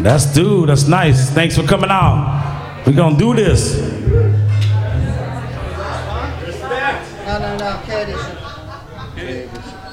That's nice. Thanks for coming out. We're gonna do this. No, Katie.